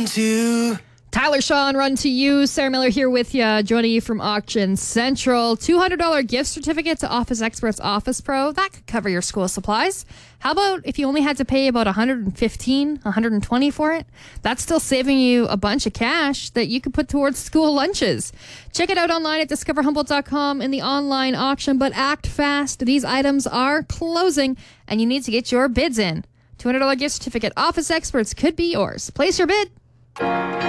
to... Tyler Shaw, Run to You. Sarah Miller here with you, joining you from Auction Central. $200 gift certificate to Office Experts Office Pro. That could cover your school supplies. How about if you only had to pay about $115, $120 for it? That's still saving you a bunch of cash that you could put towards school lunches. Check it out online at discoverhumboldt.com in the online auction, but act fast. These items are closing, and you need to get your bids in. $200 gift certificate. Office Experts could be yours. Place your bid.